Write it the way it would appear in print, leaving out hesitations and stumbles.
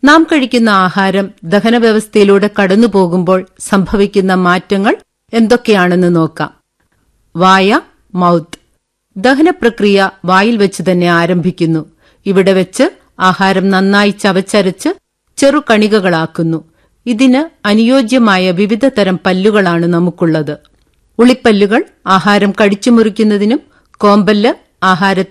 നാം കഴിക്കുന്ന ആഹാരം ദഹനവ്യവസ്ഥയിലൂടെ കടന്നുപോകുമ്പോൾ സംഭവിക്കുന്ന മാറ്റങ്ങൾ എന്തൊക്കെയാണെന്ന് നോക്കാം. വായ, മൗത്ത്. ദഹനപ്രക്രിയ വായിൽ വെച്ച് തന്നെ ആരംഭിക്കുന്നു. ഇവിടെ വെച്ച് ആഹാരം നന്നായി ചവച്ചരച്ച് ചെറുകണികകളാക്കുന്നു. ഇതിന് അനുയോജ്യമായ വിവിധ തരം പല്ലുകളാണ് നമുക്കുള്ളത്. ഉളിപ്പല്ലുകൾ ആഹാരം കടിച്ചു മുറിക്കുന്നതിനും, കോമ്പല്ല് ആഹാരത്തെ